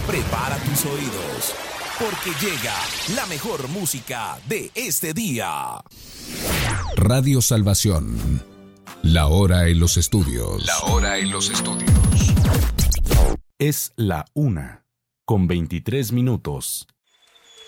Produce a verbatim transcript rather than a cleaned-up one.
Prepara tus oídos, porque llega la mejor música de este día. Radio Salvación. La hora en los estudios. La hora en los estudios. Es la una, con veintitrés minutos.